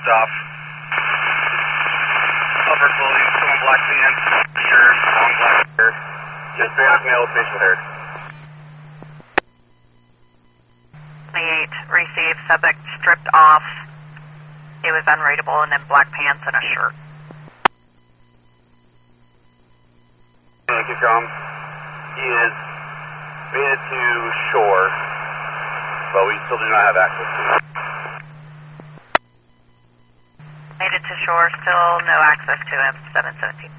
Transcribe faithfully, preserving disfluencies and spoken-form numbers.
dropped off. Upper clothing, someone black pants, shirt, long black hair. Just back male official hair. twenty-eight, received, subject stripped off. He was unreadable, and then black pants and a shirt. Thank you, Tom. He is made it to shore, but we still do not have access to him. Made it to shore, still no access to him, seven seventeen.